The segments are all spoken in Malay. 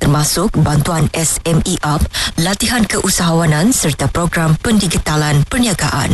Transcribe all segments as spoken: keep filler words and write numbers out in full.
termasuk bantuan S M E U P, latihan keusahawanan serta program pendigitalan perniagaan.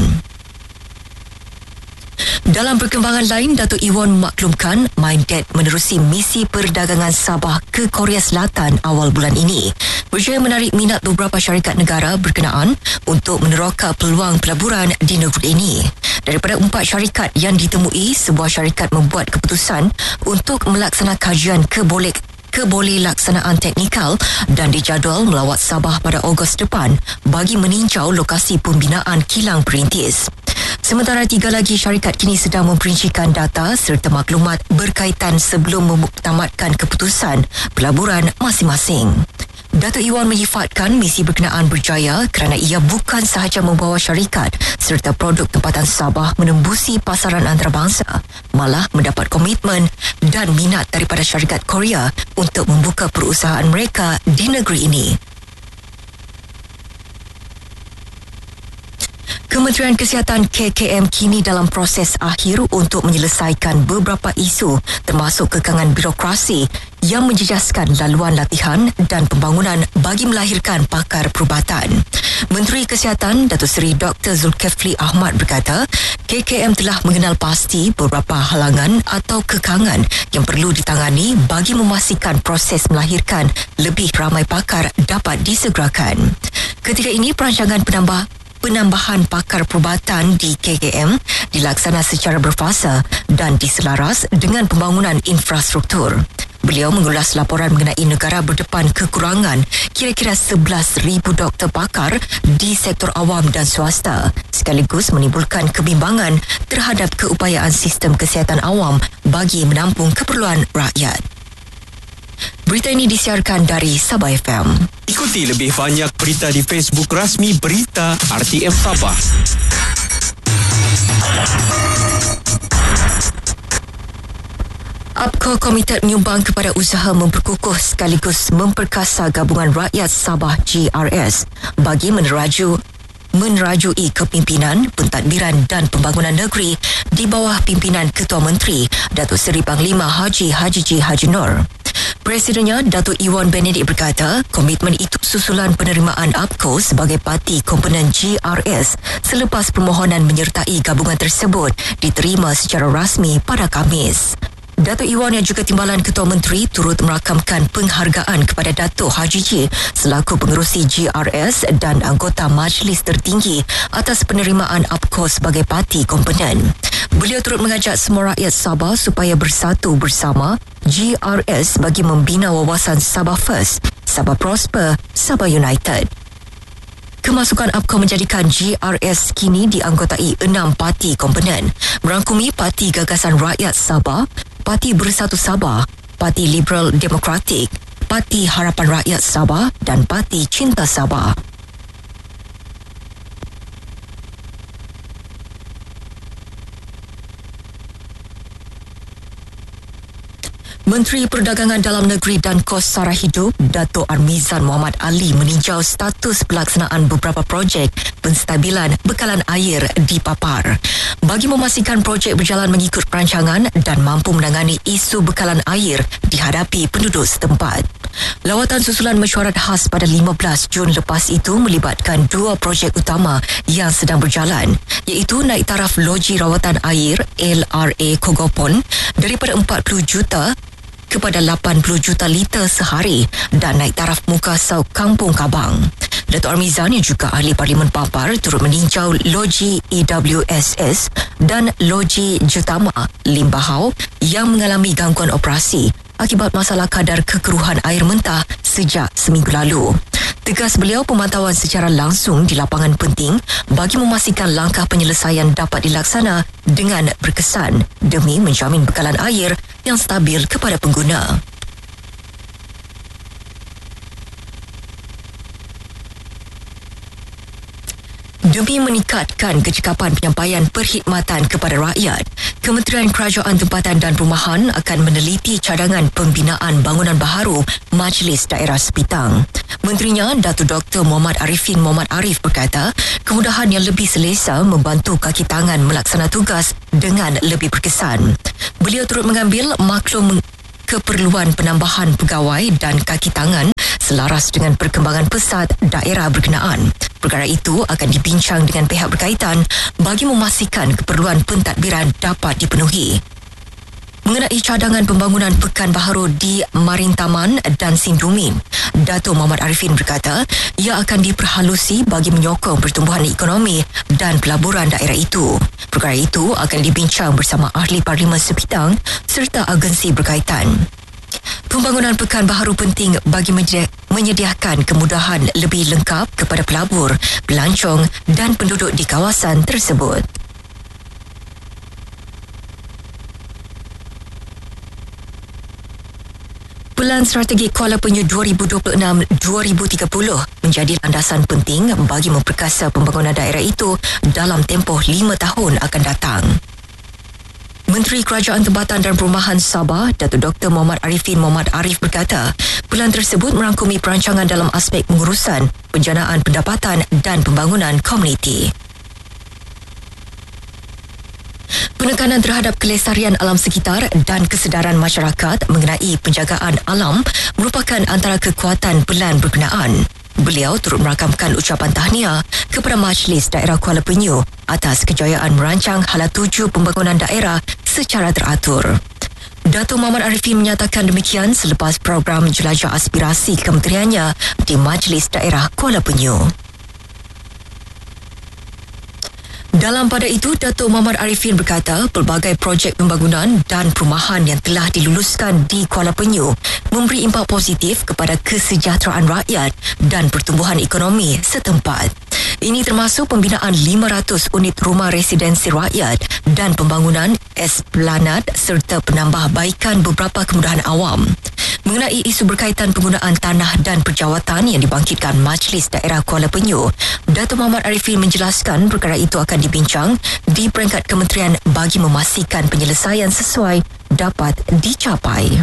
Dalam perkembangan lain, Datuk Iwan memaklumkan Minded menerusi misi perdagangan Sabah ke Korea Selatan awal bulan ini, berjaya menarik minat beberapa syarikat negara berkenaan untuk meneroka peluang pelaburan di negeri ini. Daripada empat syarikat yang ditemui, sebuah syarikat membuat keputusan untuk melaksanakan kajian keboleh keboleh laksanaan teknikal dan dijadual melawat Sabah pada Ogos depan bagi meninjau lokasi pembinaan kilang perintis. Sementara tiga lagi syarikat kini sedang memperincikan data serta maklumat berkaitan sebelum memuktamadkan keputusan pelaburan masing-masing. Datuk Iwan menyifatkan misi berkenaan berjaya kerana ia bukan sahaja membawa syarikat serta produk tempatan Sabah menembusi pasaran antarabangsa, malah mendapat komitmen dan minat daripada syarikat Korea untuk membuka perusahaan mereka di negeri ini. Kementerian Kesihatan K K M kini dalam proses akhir untuk menyelesaikan beberapa isu termasuk kekangan birokrasi yang menjejaskan laluan latihan dan pembangunan bagi melahirkan pakar perubatan. Menteri Kesihatan Datuk Seri Doktor Zulkifli Ahmad berkata, K K M telah mengenal pasti beberapa halangan atau kekangan yang perlu ditangani bagi memastikan proses melahirkan lebih ramai pakar dapat disegerakan. Ketika ini, perancangan penambah Penambahan pakar perubatan di K K M dilaksana secara berfasa dan diselaras dengan pembangunan infrastruktur. Beliau mengulas laporan mengenai negara berdepan kekurangan kira-kira sebelas ribu doktor pakar di sektor awam dan swasta, sekaligus menimbulkan kebimbangan terhadap keupayaan sistem kesihatan awam bagi menampung keperluan rakyat. Berita ini disiarkan dari Sabah F M. Ikuti lebih banyak berita di Facebook rasmi Berita R T M Sabah. A P C O komited menyumbang kepada usaha memperkukuh sekaligus memperkasa Gabungan Rakyat Sabah G R S bagi meneraju menerajui kepimpinan, pentadbiran dan pembangunan negeri di bawah pimpinan Ketua Menteri Datuk Seri Panglima Haji Haji J. Haji Nur. Presidennya Datuk Iwan Benedik berkata, komitmen itu susulan penerimaan A P C O sebagai parti komponen G R S selepas permohonan menyertai gabungan tersebut diterima secara rasmi pada Khamis. Datuk Iwan yang juga timbalan Ketua Menteri turut merakamkan penghargaan kepada Datuk Haji J selaku pengerusi G R S dan anggota Majlis Tertinggi atas penerimaan A P C O sebagai parti komponen. Beliau turut mengajak semua rakyat Sabah supaya bersatu bersama G R S bagi membina wawasan Sabah First, Sabah Prosper, Sabah United. Kemasukan A P C O menjadikan G R S kini dianggotai enam parti komponen, merangkumi Parti Gagasan Rakyat Sabah, Parti Bersatu Sabah, Parti Liberal Demokratik, Parti Harapan Rakyat Sabah dan Parti Cinta Sabah. Menteri Perdagangan Dalam Negeri dan Kos Sara Hidup, Datuk Armizan Muhammad Ali meninjau status pelaksanaan beberapa projek penstabilan bekalan air di Papar bagi memastikan projek berjalan mengikut perancangan dan mampu menangani isu bekalan air dihadapi penduduk setempat. Lawatan susulan mesyuarat khas pada lima belas Jun lepas itu melibatkan dua projek utama yang sedang berjalan, iaitu naik taraf loji rawatan air L R A Kogopon daripada empat puluh juta kepada lapan puluh juta liter sehari dan naik taraf muka sauk Kampung Kabang. Datuk Armizan yang juga ahli Parlimen Papar turut meninjau loji E W S S dan loji Jutama Limbahau yang mengalami gangguan operasi akibat masalah kadar kekeruhan air mentah sejak seminggu lalu. Tegas beliau, pemantauan secara langsung di lapangan penting bagi memastikan langkah penyelesaian dapat dilaksana dengan berkesan demi menjamin bekalan air yang stabil kepada pengguna. Demi meningkatkan kecekapan penyampaian perkhidmatan kepada rakyat, Kementerian Kerajaan Tempatan dan Perumahan akan meneliti cadangan pembinaan bangunan baharu Majlis Daerah Sepitang. Menterinya, Datuk Doktor Muhammad Arifin Muhammad Arif berkata, kemudahan yang lebih selesa membantu kaki tangan melaksana tugas dengan lebih berkesan. Beliau turut mengambil maklum keperluan penambahan pegawai dan kaki tangan selaras dengan perkembangan pesat daerah berkenaan. Perkara itu akan dibincang dengan pihak berkaitan bagi memastikan keperluan pentadbiran dapat dipenuhi. Mengenai cadangan pembangunan Pekan Baharu di Marintaman dan Sindumin, Dato' Muhammad Arifin berkata ia akan diperhalusi bagi menyokong pertumbuhan ekonomi dan pelaburan daerah itu. Perkara itu akan dibincang bersama ahli Parlimen Sepidang serta agensi berkaitan. Pembangunan Pekan Baharu penting bagi menyediakan kemudahan lebih lengkap kepada pelabur, pelancong dan penduduk di kawasan tersebut. Pelan Strategi Kuala Penyu dua ribu dua puluh enam hingga dua ribu tiga puluh menjadi landasan penting bagi memperkasa pembangunan daerah itu dalam tempoh lima tahun akan datang. Menteri Kerajaan Tempatan dan Perumahan Sabah, Datuk Doktor Muhammad Arifin Muhammad Arif berkata, pelan tersebut merangkumi perancangan dalam aspek pengurusan, penjanaan pendapatan dan pembangunan komuniti. Penekanan terhadap kelestarian alam sekitar dan kesedaran masyarakat mengenai penjagaan alam merupakan antara kekuatan pelan berkenaan. Beliau turut merakamkan ucapan tahniah kepada Majlis Daerah Kuala Penyu atas kejayaan merancang hala tuju pembangunan daerah secara teratur. Dato' Muhammad Arifin menyatakan demikian selepas program jelajah aspirasi kementeriannya di Majlis Daerah Kuala Penyu. Dalam pada itu, Dato' Muhammad Arifin berkata pelbagai projek pembangunan dan perumahan yang telah diluluskan di Kuala Penyu memberi impak positif kepada kesejahteraan rakyat dan pertumbuhan ekonomi setempat. Ini termasuk pembinaan lima ratus unit rumah residensi rakyat dan pembangunan esplanad serta penambahbaikan beberapa kemudahan awam. Mengenai isu berkaitan penggunaan tanah dan perjawatan yang dibangkitkan Majlis Daerah Kuala Penyu, Dato' Muhammad Arifin menjelaskan perkara itu akan dibincang di peringkat kementerian bagi memastikan penyelesaian sesuai dapat dicapai.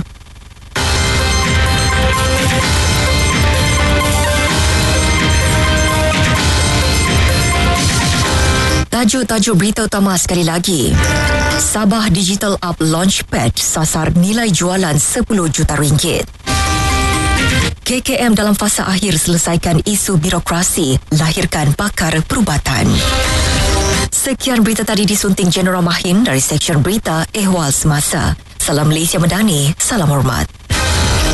Tajuk-tajuk berita utama sekali lagi. Sabah Digital Up Launchpad sasar nilai jualan sepuluh juta ringgit. K K M dalam fasa akhir selesaikan isu birokrasi, lahirkan pakar perubatan. Sekian berita tadi disunting Jeneral Mahin dari Seksyen Berita Ehwal Semasa. Salam Malaysia Madani, salam hormat.